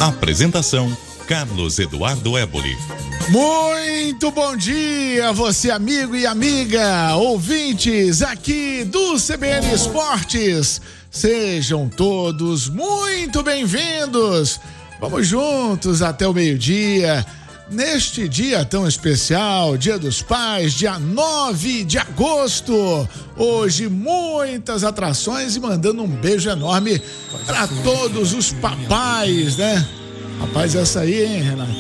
Apresentação: Carlos Eduardo Éboli. Muito bom dia, você amigo e amiga, ouvintes aqui do CBN Esportes. Sejam todos muito bem-vindos. Vamos juntos até o meio-dia, neste dia tão especial, Dia dos Pais, dia 9 de agosto. Hoje, muitas atrações e mandando um beijo enorme para todos os papais, né? Rapaz, essa aí, hein, Renato?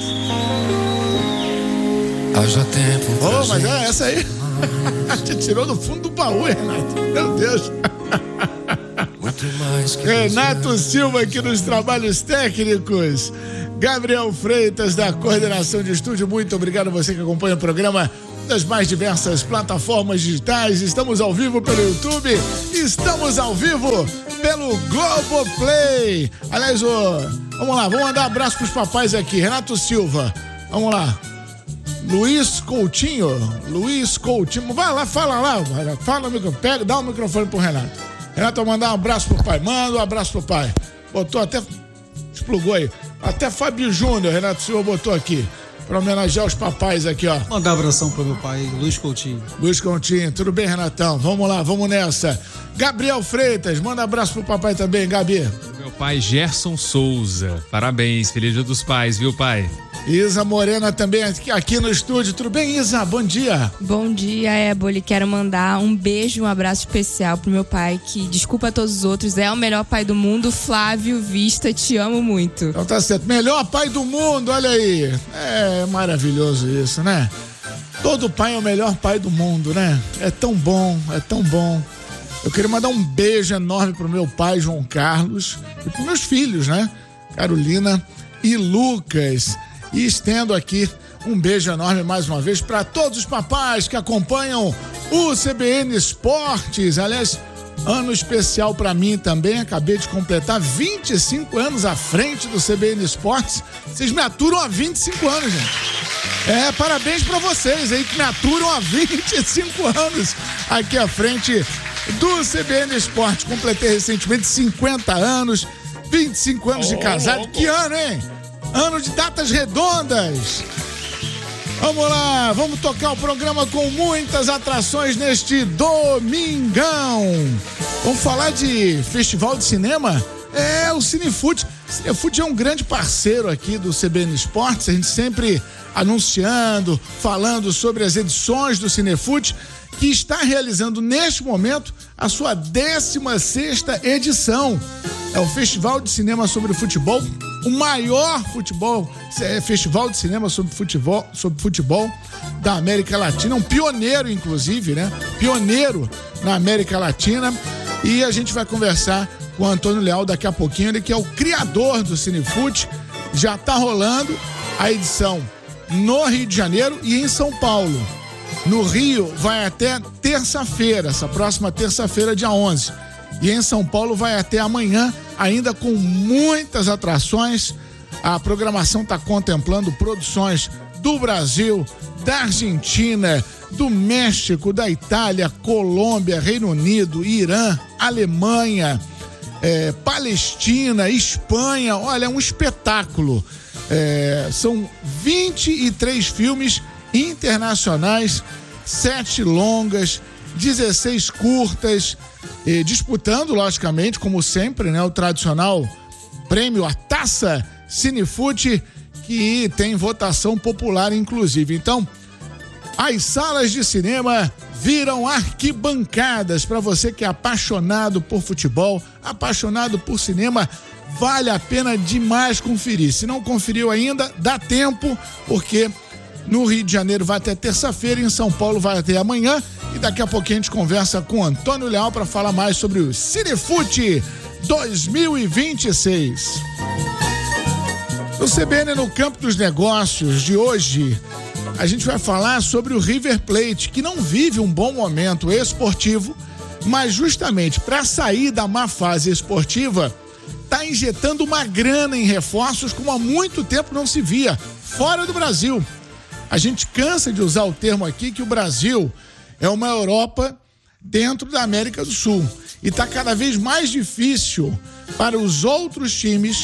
Haja tempo. Oh, mas é essa aí. Te tirou do fundo do baú, Renato. Meu Deus. Renato Silva aqui nos trabalhos técnicos. Gabriel Freitas da coordenação de estúdio. Muito obrigado a você que acompanha o programa das mais diversas plataformas digitais. Estamos ao vivo pelo YouTube. Estamos ao vivo pelo Globoplay. Aliás, vamos lá, vamos mandar um abraço pros papais aqui. Renato Silva, vamos lá. Luiz Coutinho. Vai lá, fala lá. Fala no microfone, pega, dá o microfone pro Renato. Renato, vai mandar um abraço pro pai. Manda um abraço pro pai. Botou até, explugou aí. Até Fábio Júnior, Renato Silva botou aqui. Pra homenagear os papais aqui, ó. Mandar um abração pro meu pai, Luiz Coutinho. Luiz Coutinho, tudo bem, Renatão? Vamos lá, vamos nessa. Gabriel Freitas, manda um abraço pro papai também, Gabi. Meu pai, Gerson Souza. Parabéns, feliz Dia dos Pais, viu, pai? Isa Morena também aqui no estúdio. Tudo bem, Isa? Bom dia. Bom dia, Éboli. Quero mandar um beijo, um abraço especial pro meu pai, que, desculpa a todos os outros, é o melhor pai do mundo. Flávio Vista, te amo muito. Então tá certo. Melhor pai do mundo, olha aí. É maravilhoso isso, né? Todo pai é o melhor pai do mundo, né? É tão bom, é tão bom. Eu queria mandar um beijo enorme pro meu pai, João Carlos, e pros meus filhos, né? Carolina e Lucas. E estendo aqui um beijo enorme mais uma vez para todos os papais que acompanham o CBN Esportes. Aliás, ano especial para mim também. Acabei de completar 25 anos à frente do CBN Esportes. Vocês me aturam há 25 anos, gente. Parabéns para vocês aí que me aturam há 25 anos aqui à frente do CBN Esportes. Completei recentemente 50 anos, 25 anos de casado. Que ano, hein? Ano de datas redondas. Vamos lá, vamos tocar o programa com muitas atrações neste domingão. Vamos falar de festival de cinema? O Cinefute. Cinefute é um grande parceiro aqui do CBN Esportes. A gente sempre anunciando, falando sobre as edições do Cinefute, que está realizando neste momento a sua 16ª edição. É o Festival de Cinema sobre Futebol, o maior festival de cinema sobre futebol da América Latina, um pioneiro inclusive, né? Pioneiro na América Latina. E a gente vai conversar com o Antônio Leal daqui a pouquinho, ele que é o criador do Cinefute. Já está rolando a edição no Rio de Janeiro e em São Paulo. No Rio vai até terça-feira, essa próxima terça-feira, dia 11. E em São Paulo vai até amanhã, ainda com muitas atrações. A programação está contemplando produções do Brasil, da Argentina, do México, da Itália, Colômbia, Reino Unido, Irã, Alemanha, Palestina, Espanha. Olha, é um espetáculo. São 23 filmes internacionais, 7 longas, 16 curtas, disputando, logicamente, como sempre, né, o tradicional prêmio, a Taça Cinefute, que tem votação popular, inclusive. Então, as salas de cinema viram arquibancadas. Para você que é apaixonado por futebol, apaixonado por cinema, vale a pena demais conferir. Se não conferiu ainda, dá tempo, porque no Rio de Janeiro vai até terça-feira, em São Paulo vai até amanhã. E daqui a pouquinho a gente conversa com o Antônio Leal para falar mais sobre o Cinefute 2026. No CBN no Campo dos Negócios de hoje, a gente vai falar sobre o River Plate, que não vive um bom momento esportivo, mas justamente para sair da má fase esportiva, está injetando uma grana em reforços como há muito tempo não se via, fora do Brasil. A gente cansa de usar o termo aqui que o Brasil é uma Europa dentro da América do Sul. E está cada vez mais difícil para os outros times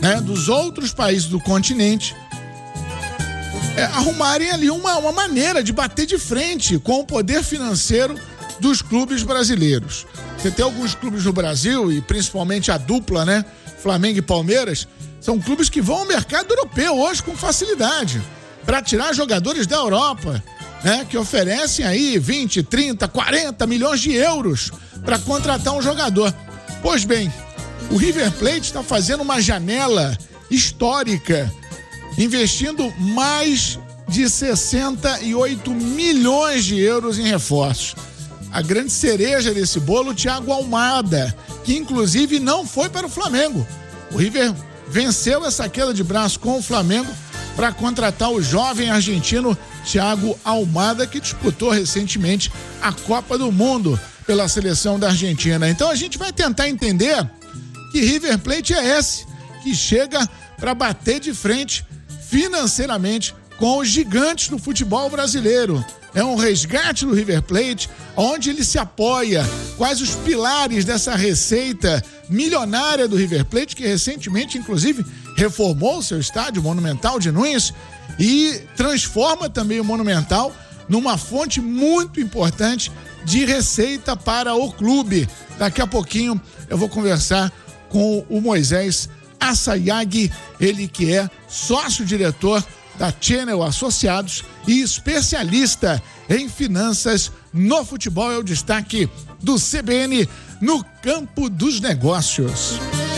né, dos outros países do continente arrumarem ali uma maneira de bater de frente com o poder financeiro dos clubes brasileiros. Você tem alguns clubes no Brasil, e principalmente a dupla, né, Flamengo e Palmeiras, são clubes que vão ao mercado europeu hoje com facilidade para tirar jogadores da Europa, né, que oferecem aí 20, 30, 40 milhões de euros para contratar um jogador. Pois bem, o River Plate está fazendo uma janela histórica, investindo mais de 68 milhões de euros em reforços. A grande cereja desse bolo, o Thiago Almada, que inclusive não foi para o Flamengo. O River venceu essa queda de braço com o Flamengo para contratar o jovem argentino Thiago Almada, que disputou recentemente a Copa do Mundo pela seleção da Argentina. Então a gente vai tentar entender que River Plate é esse, que chega para bater de frente financeiramente com os gigantes do futebol brasileiro. É um resgate do River Plate, onde ele se apoia, quais os pilares dessa receita milionária do River Plate, que recentemente, inclusive, reformou seu estádio Monumental de Nunes e transforma também o Monumental numa fonte muito importante de receita para o clube. Daqui a pouquinho eu vou conversar com o Moisés Assayag, ele que é sócio-diretor da Channel Associados e especialista em finanças no futebol. É o destaque do CBN no campo dos negócios.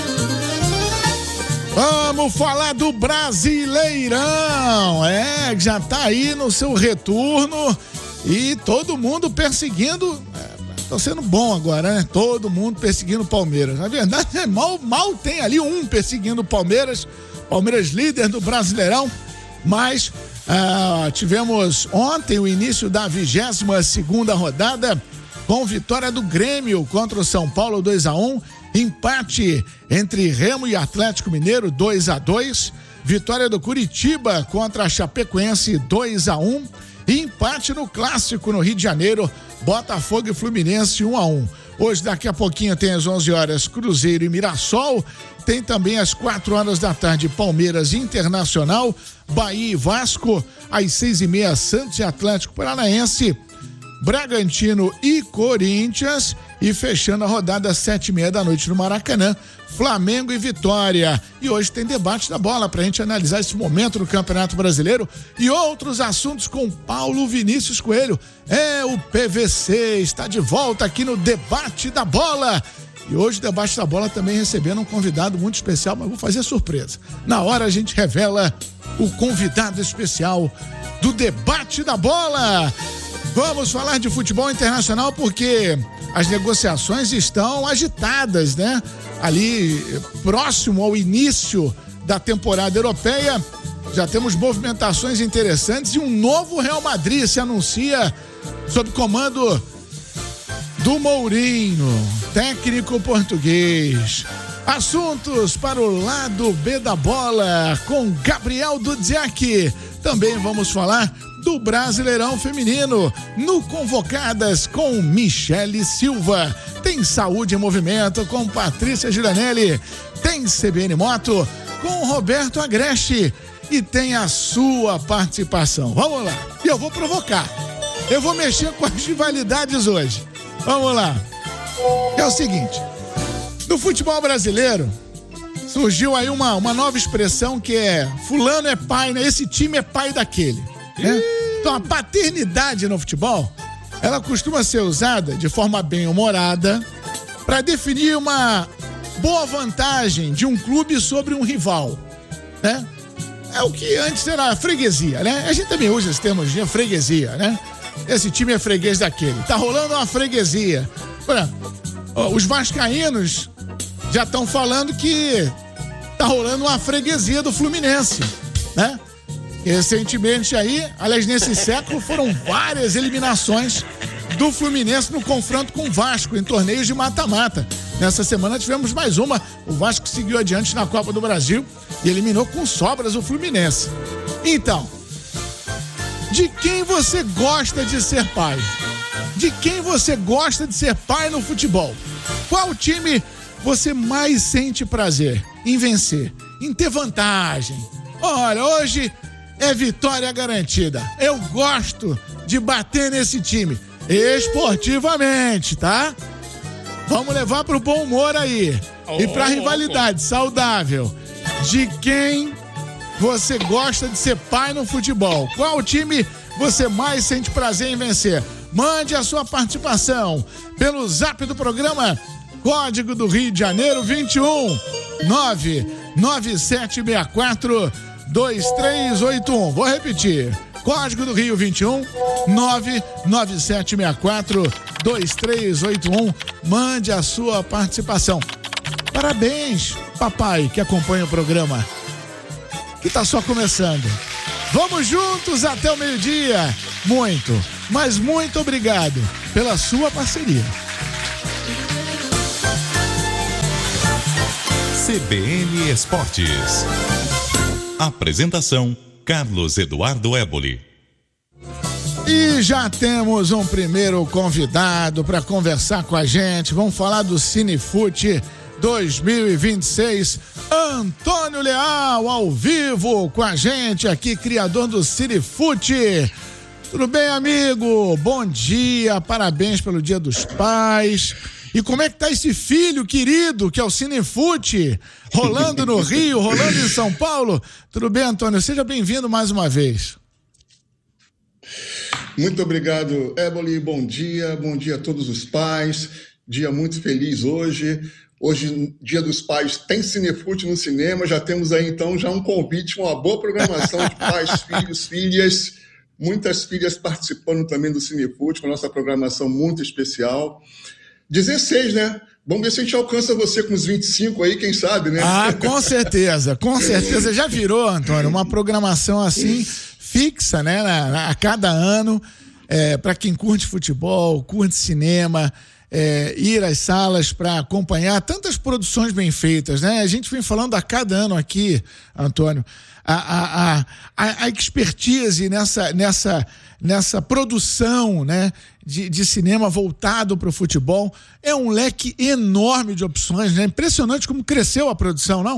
Vamos falar do Brasileirão. Já tá aí no seu retorno e todo mundo perseguindo. Tá sendo bom agora, né? Todo mundo perseguindo o Palmeiras. Na verdade, mal tem ali um perseguindo o Palmeiras. Palmeiras líder do Brasileirão. Mas tivemos ontem o início da 22ª rodada com vitória do Grêmio contra o São Paulo 2-1, empate entre Remo e Atlético Mineiro 2-2, vitória do Curitiba contra a Chapecoense 2-1 e empate no Clássico no Rio de Janeiro, Botafogo e Fluminense 1-1. Hoje, daqui a pouquinho, tem às 11 horas Cruzeiro e Mirassol. Tem também às 4 horas da tarde Palmeiras e Internacional, Bahia e Vasco, às 6h30 Santos e Atlético Paranaense, Bragantino e Corinthians, e fechando a rodada às 7h30 da noite no Maracanã, Flamengo e Vitória. E hoje tem debate da bola pra gente analisar esse momento do Campeonato Brasileiro e outros assuntos com Paulo Vinícius Coelho. O PVC está de volta aqui no Debate da Bola. E hoje o Debate da Bola também recebendo um convidado muito especial, mas vou fazer surpresa. Na hora a gente revela o convidado especial do Debate da Bola. Vamos falar de futebol internacional porque as negociações estão agitadas, né? Ali próximo ao início da temporada europeia, já temos movimentações interessantes e um novo Real Madrid se anuncia sob comando do Mourinho, técnico português. Assuntos para o lado B da bola com Gabriel Dudziak. Também vamos falar do Brasileirão Feminino no Convocadas com Michele Silva. Tem Saúde em Movimento com Patrícia Giranelli. Tem CBN Moto com Roberto Agreste. E tem a sua participação. Vamos lá. E eu vou provocar. Eu vou mexer com as rivalidades hoje. Vamos lá. É o seguinte. No futebol brasileiro, surgiu aí uma nova expressão que é fulano é pai, né? Esse time é pai daquele. Né? Então a paternidade no futebol, ela costuma ser usada de forma bem-humorada para definir uma boa vantagem de um clube sobre um rival, né? É o que antes era freguesia, né? A gente também usa esse termo de freguesia, né? Esse time é freguês daquele. Tá rolando uma freguesia. Os vascaínos já estão falando que tá rolando uma freguesia do Fluminense, né? Recentemente aí, aliás, nesse século, foram várias eliminações do Fluminense no confronto com o Vasco, em torneios de mata-mata. Nessa semana tivemos mais uma, o Vasco seguiu adiante na Copa do Brasil e eliminou com sobras o Fluminense. Então, de quem você gosta de ser pai? De quem você gosta de ser pai no futebol? Qual time você mais sente prazer em vencer? em ter vantagem. Olha, hoje é vitória garantida. Eu gosto de bater nesse time, esportivamente, tá? Vamos levar pro bom humor aí. E pra rivalidade saudável. De quem você gosta de ser pai no futebol? Qual time você mais sente prazer em vencer? Mande a sua participação pelo zap do programa, código do Rio de Janeiro 21 99764 2381. Vou repetir. Código do Rio 21 99764 2381. Mande a sua participação. Parabéns, papai, que acompanha o programa, que tá só começando. Vamos juntos até o meio-dia. Muito, mas muito obrigado pela sua parceria. CBN Esportes. Apresentação: Carlos Eduardo Éboli. E já temos um primeiro convidado para conversar com a gente. Vamos falar do Cinefute 2026. Antônio Leal, ao vivo com a gente aqui, criador do Cinefute. Tudo bem, amigo? Bom dia, parabéns pelo Dia dos Pais. E como é que tá esse filho querido, que é o Cinefute, rolando no Rio, rolando em São Paulo? Tudo bem, Antônio? Seja bem-vindo mais uma vez. Muito obrigado, Éboli. Bom dia a todos os pais. Dia muito feliz hoje. Hoje, Dia dos Pais, tem Cinefute no cinema. Já temos aí, então, já um convite, uma boa programação de pais, filhos, filhas. Muitas filhas participando também do Cinefute, com a nossa programação muito especial. 16, né? Vamos ver se a gente alcança você com os 25 aí, quem sabe, né? Ah, com certeza, com certeza. Já virou, Antônio, uma programação assim, fixa, né? A cada ano, para quem curte futebol, curte cinema, ir às salas para acompanhar tantas produções bem feitas, né? A gente vem falando a cada ano aqui, Antônio, a expertise nessa produção, né, de cinema voltado para o futebol. É um leque enorme de opções, né? Impressionante como cresceu a produção, não?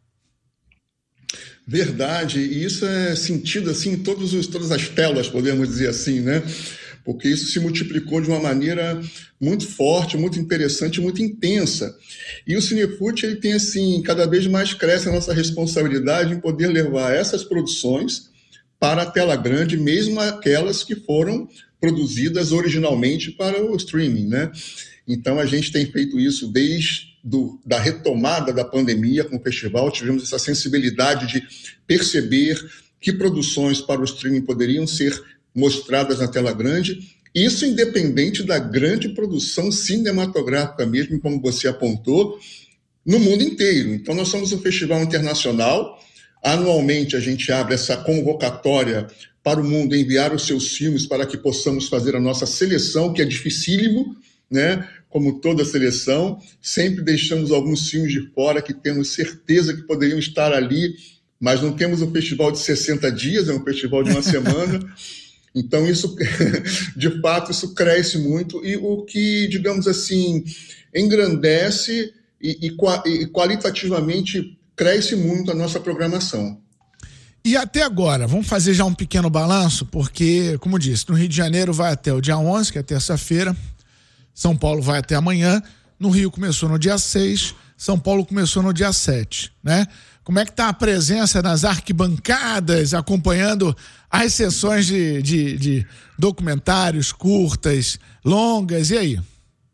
Verdade, e isso é sentido assim em todas as telas, podemos dizer assim, né? Porque isso se multiplicou de uma maneira muito forte, muito interessante, muito intensa. E o Cinefute, ele tem assim, cada vez mais cresce a nossa responsabilidade em poder levar essas produções para a tela grande, mesmo aquelas que foram produzidas originalmente para o streaming, né? Então a gente tem feito isso desde da retomada da pandemia com o festival. Tivemos essa sensibilidade de perceber que produções para o streaming poderiam ser mostradas na tela grande, isso independente da grande produção cinematográfica mesmo, como você apontou, no mundo inteiro. Então nós somos um festival internacional. Anualmente a gente abre essa convocatória para o mundo enviar os seus filmes para que possamos fazer a nossa seleção, que é dificílimo, né? Como toda seleção, sempre deixamos alguns filmes de fora que temos certeza que poderiam estar ali, mas não temos um festival de 60 dias, é um festival de uma semana. Então, isso, de fato, isso cresce muito, e o que, digamos assim, engrandece e qualitativamente cresce muito a nossa programação. E até agora, vamos fazer já um pequeno balanço, porque, como disse, no Rio de Janeiro vai até o dia 11, que é terça-feira, São Paulo vai até amanhã, no Rio começou no dia 6, São Paulo começou no dia 7, né? Como é que está a presença nas arquibancadas, acompanhando as sessões de documentários, curtas, longas, e aí?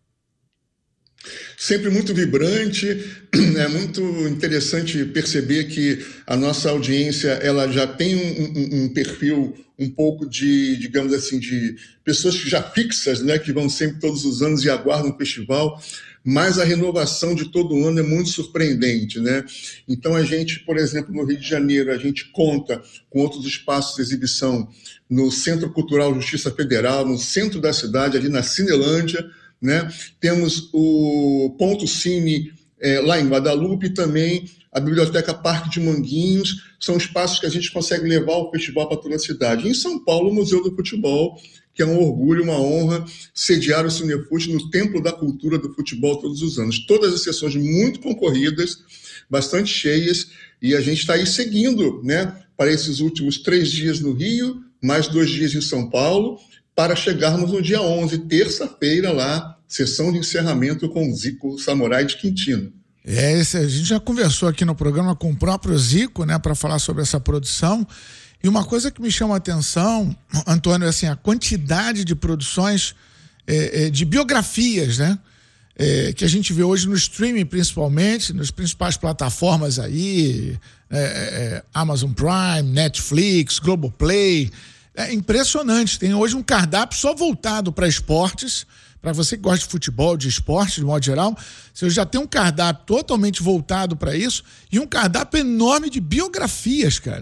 Sempre muito vibrante, é muito interessante perceber que a nossa audiência ela já tem um perfil um pouco de, digamos assim, de pessoas que já fixas, né, que vão sempre todos os anos e aguardam o festival, mas a renovação de todo ano é muito surpreendente, né? Então a gente, por exemplo, no Rio de Janeiro, a gente conta com outros espaços de exibição no Centro Cultural Justiça Federal, no centro da cidade, ali na Cinelândia, né? Temos o Ponto Cine lá em Guadalupe e também a Biblioteca Parque de Manguinhos. São espaços que a gente consegue levar o festival para toda a cidade. Em São Paulo, o Museu do Futebol, que é um orgulho, uma honra sediar o Cinefute no Templo da Cultura do Futebol todos os anos. Todas as sessões muito concorridas, bastante cheias, e a gente está aí seguindo, né, para esses últimos 3 dias no Rio, mais 2 dias em São Paulo, para chegarmos no dia 11, terça-feira, lá, sessão de encerramento com o Zico Samurai de Quintino. A gente já conversou aqui no programa com o próprio Zico, né, para falar sobre essa produção. E uma coisa que me chama a atenção, Antônio, é assim, a quantidade de produções de biografias, né? Que a gente vê hoje no streaming, principalmente, nas principais plataformas aí, Amazon Prime, Netflix, Globoplay. É impressionante. Tem hoje um cardápio só voltado para esportes. Para você que gosta de futebol, de esporte, de modo geral, você já tem um cardápio totalmente voltado para isso e um cardápio enorme de biografias, cara.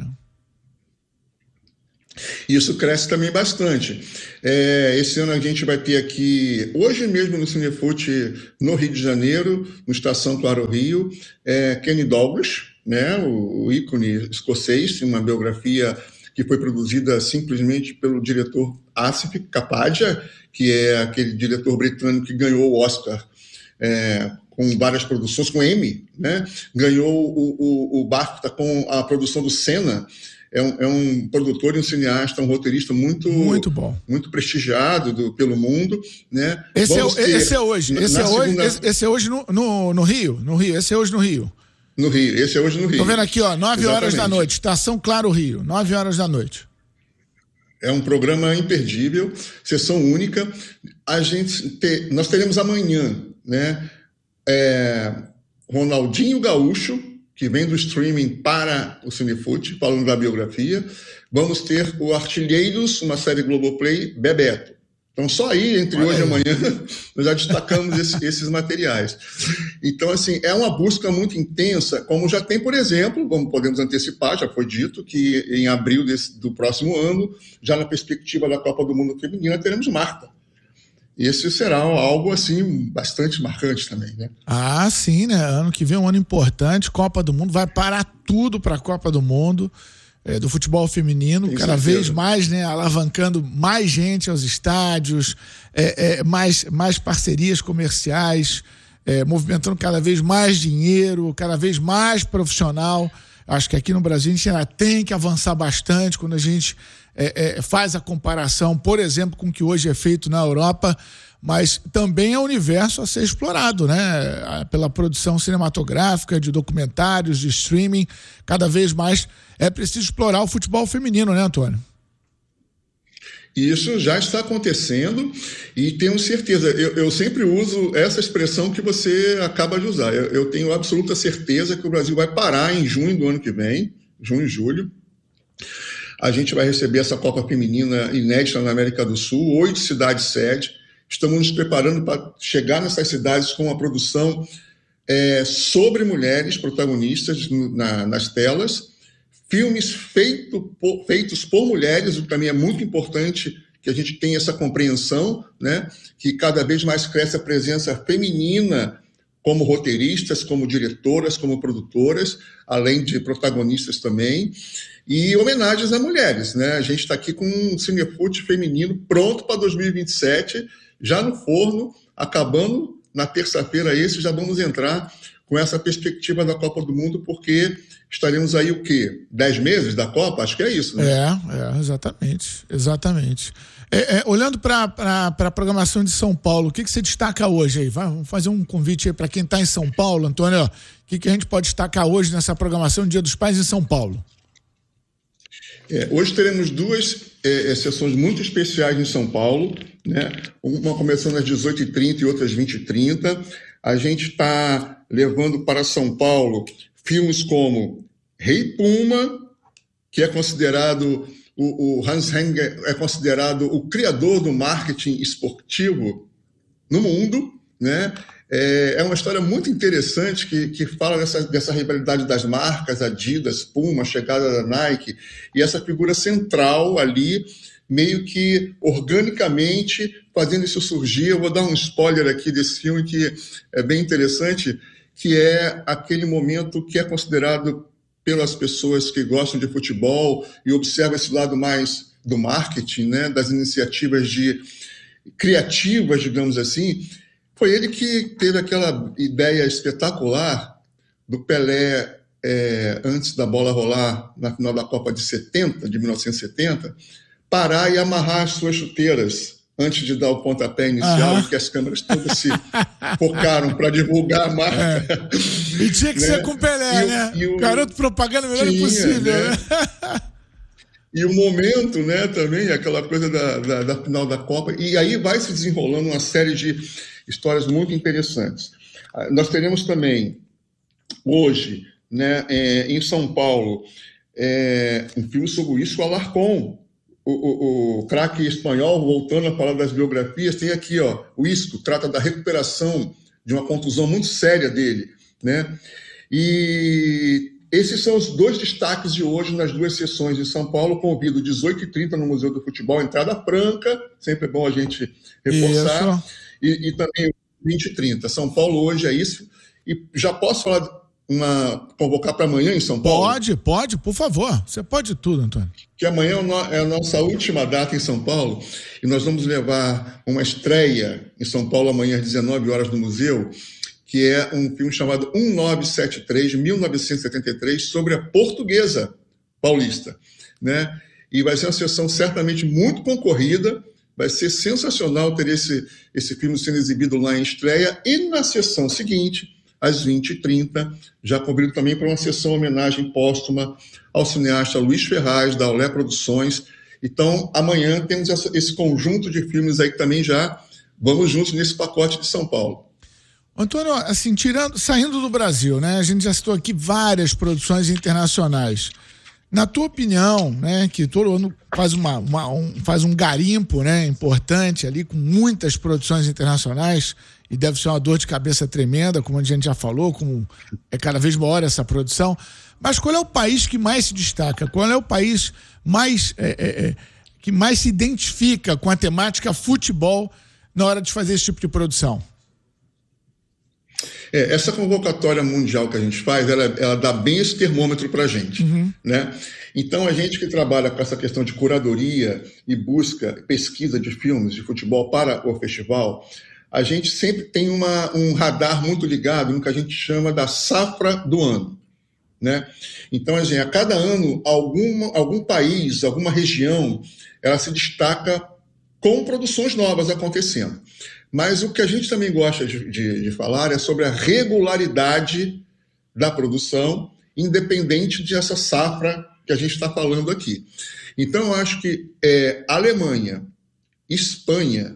Isso cresce também bastante. Esse ano a gente vai ter aqui, hoje mesmo no Cinefute, no Rio de Janeiro, no Estação Claro Rio, Kenny Douglas, né, o ícone escocês, uma biografia que foi produzida simplesmente pelo diretor Asif Kapadia, que é aquele diretor britânico que ganhou o Oscar com várias produções, com Emmy, né? Ganhou o BAFTA com a produção do Senna. É um produtor e um cineasta, um roteirista muito bom, muito prestigiado pelo mundo, né? Esse é hoje no Rio, esse é hoje no Rio. No Rio, esse é hoje noRio. Tô vendo aqui, ó, 9 horas da noite, Estação Claro Rio, 9 horas da noite. É um programa imperdível, sessão única. Nós teremos amanhã, né, Ronaldinho Gaúcho, que vem do streaming para o Cinefute, falando da biografia. Vamos ter o Artilheiros, uma série Globoplay, Bebeto. Então, só aí, entre hoje e amanhã, nós já destacamos esses materiais. Então, assim, é uma busca muito intensa, como já tem, por exemplo, como podemos antecipar, já foi dito, que em abril do próximo ano, já na perspectiva da Copa do Mundo Feminina, teremos Marta. Esse será algo, assim, bastante marcante também, né? Ah, sim, né? Ano que vem é um ano importante, Copa do Mundo, vai parar tudo para a Copa do Mundo. Do futebol feminino, cada vez mais, né, alavancando mais gente aos estádios, mais parcerias comerciais, movimentando cada vez mais dinheiro, cada vez mais profissional. Acho que aqui no Brasil a gente ainda tem que avançar bastante quando a gente faz a comparação, por exemplo, com o que hoje é feito na Europa, mas também é um universo a ser explorado, né? Pela produção cinematográfica, de documentários, de streaming, cada vez mais é preciso explorar o futebol feminino, né, Antônio? Isso já está acontecendo e tenho certeza, eu sempre uso essa expressão que você acaba de usar. Eu tenho absoluta certeza que o Brasil vai parar em junho do ano que vem, junho e julho. A gente vai receber essa Copa Feminina inédita na América do Sul, 8 cidades sede. Estamos nos preparando para chegar nessas cidades com uma produção sobre mulheres protagonistas nas telas, filmes feitos por mulheres, o que também é muito importante que a gente tenha essa compreensão, né? Que cada vez mais cresce a presença feminina como roteiristas, como diretoras, como produtoras, além de protagonistas também, e homenagens a mulheres, né? A gente está aqui com um Cinefute feminino pronto para 2027, já no forno, acabando na terça-feira já vamos entrar com essa perspectiva da Copa do Mundo, porque estaremos aí o quê? 10 meses da Copa? Acho que é isso, né? Exatamente. Olhando para a programação de São Paulo, o que você destaca hoje aí? Vamos fazer um convite aí para quem está em São Paulo, Antônio. O que a gente pode destacar hoje nessa programação Dia dos Pais em São Paulo? Hoje teremos 2 sessões muito especiais em São Paulo, né? Uma começando às 18h30 e outra às 20h30. A gente está levando para São Paulo filmes como Rei Puma, que é considerado, o Hans Henger é considerado o criador do marketing esportivo no mundo, né? É uma história muito interessante que fala dessa rivalidade das marcas, Adidas, Puma, chegada da Nike, e essa figura central ali, meio que organicamente fazendo isso surgir. Eu vou dar um spoiler aqui desse filme que é bem interessante, que é aquele momento que é considerado pelas pessoas que gostam de futebol e observam esse lado mais do marketing, né, das iniciativas criativas, digamos assim, foi ele que teve aquela ideia espetacular do Pelé, antes da bola rolar na final da Copa de 1970, parar e amarrar as suas chuteiras antes de dar o pontapé inicial, e que as câmeras todas se focaram para divulgar a marca. E tinha que ser com o Pelé, né? Garoto propaganda melhor possível, né? E o momento, né, também, aquela coisa da final da Copa, e aí vai se desenrolando uma série de histórias muito interessantes. Nós teremos também, hoje, né, em São Paulo, um filme sobre isso, o Alarcón, o craque espanhol, voltando a falar das biografias, tem aqui, ó, o Isco, trata da recuperação de uma contusão muito séria dele, né? E esses são os dois destaques de hoje nas duas sessões de São Paulo. Convido 18h30 no Museu do Futebol, entrada franca, sempre é bom a gente reforçar, e também 20h30. São Paulo hoje é isso, e já posso falar convocar para amanhã em São Paulo? Pode, por favor. Você pode tudo, Antônio. Que amanhã é a nossa última data em São Paulo, e nós vamos levar uma estreia em São Paulo amanhã às 19 horas no museu, que é um filme chamado 1973, de 1973, sobre a Portuguesa Paulista, né? E vai ser uma sessão certamente muito concorrida, vai ser sensacional ter esse filme sendo exibido lá em estreia, e na sessão seguinte, às 20h30, já convido também para uma sessão homenagem póstuma ao cineasta Luiz Ferraz, da Olé Produções. Então, amanhã temos esse conjunto de filmes aí que também já vamos juntos nesse pacote de São Paulo. Antônio, assim, saindo do Brasil, né? A gente já citou aqui várias produções internacionais. Na tua opinião, né, que todo ano faz um garimpo, né, importante ali, com muitas produções internacionais, e deve ser uma dor de cabeça tremenda, como a gente já falou, como é cada vez maior essa produção. Mas qual é o país que mais se destaca? Qual é o país que mais se identifica com a temática futebol na hora de fazer esse tipo de produção? Essa convocatória mundial que a gente faz, ela dá bem esse termômetro para a gente, né? Então, a gente que trabalha com essa questão de curadoria e pesquisa de filmes de futebol para o festival, a gente sempre tem um radar muito ligado no que a gente chama da safra do ano, né? Então, a cada ano, algum país, alguma região, ela se destaca com produções novas acontecendo. Mas o que a gente também gosta de falar é sobre a regularidade da produção, independente dessa safra que a gente está falando aqui. Então, eu acho que Alemanha, Espanha,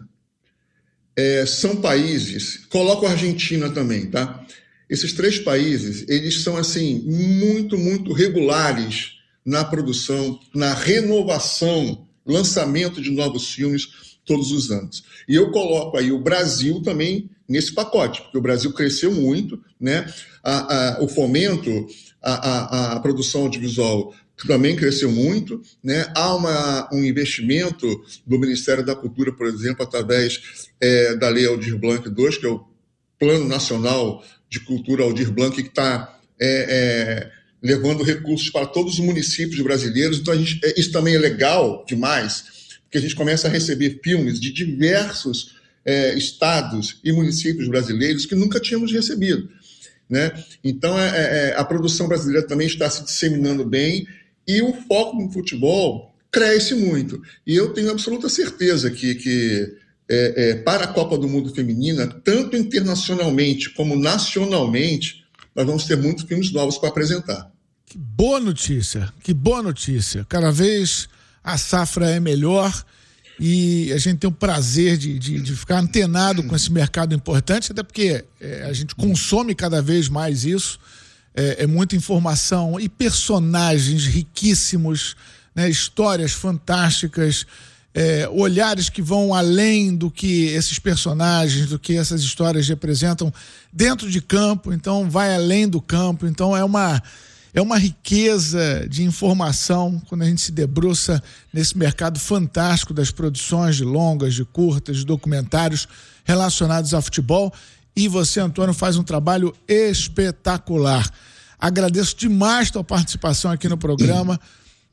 são países, coloco a Argentina também, tá? Esses três países, eles são, assim, muito, muito regulares na produção, na renovação, lançamento de novos filmes todos os anos. E eu coloco aí o Brasil também nesse pacote, porque o Brasil cresceu muito, né? O fomento, a produção audiovisual também cresceu muito, né? Há um investimento do Ministério da Cultura, por exemplo, através da Lei Aldir Blanc II, que é o Plano Nacional de Cultura Aldir Blanc, que está levando recursos para todos os municípios brasileiros. Então, isso também é legal demais, porque a gente começa a receber filmes de diversos estados e municípios brasileiros que nunca tínhamos recebido, né? Então, a produção brasileira também está se disseminando bem, e o foco no futebol cresce muito. E eu tenho absoluta certeza que para a Copa do Mundo Feminina, tanto internacionalmente como nacionalmente, nós vamos ter muitos filmes novos para apresentar. Que boa notícia, que boa notícia. Cada vez a safra é melhor e a gente tem o prazer de ficar antenado com esse mercado importante, até porque a gente consome cada vez mais isso. É muita informação e personagens riquíssimos, né? Histórias fantásticas, olhares que vão além do que esses personagens, do que essas histórias representam dentro de campo, então vai além do campo. Então é uma riqueza de informação quando a gente se debruça nesse mercado fantástico das produções de longas, de curtas, de documentários relacionados ao futebol. E você, Antônio, faz um trabalho espetacular. Agradeço demais a tua participação aqui no programa.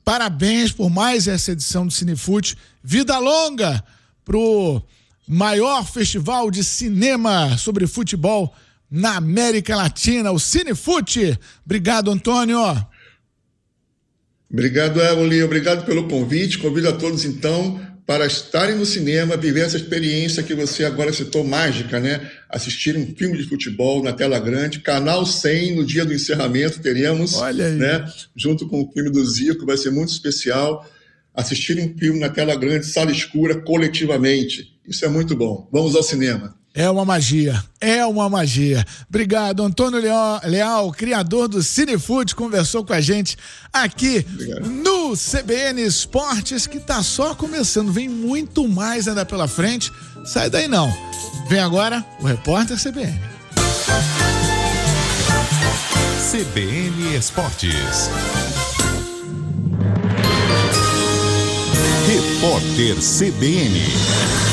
parabéns por mais essa edição do Cinefute. Vida longa pro maior festival de cinema sobre futebol na América Latina, o Cinefute. Obrigado, Antônio. Obrigado, Eboli. Obrigado pelo convite. Convido a todos, então, para estarem no cinema, viver essa experiência que você agora citou, mágica, né? Assistir um filme de futebol na tela grande. Canal 100, no dia do encerramento, teremos, olha aí, né? Junto com o filme do Zico, vai ser muito especial. Assistir um filme na tela grande, sala escura, coletivamente. Isso é muito bom. Vamos ao cinema. É uma magia, é uma magia. Obrigado, Antônio Leal, criador do Cinefute, conversou com a gente aqui no CBN Esportes, que tá só começando, vem muito mais ainda pela frente. Sai daí não. Vem agora o Repórter CBN. CBN Esportes. Repórter CBN.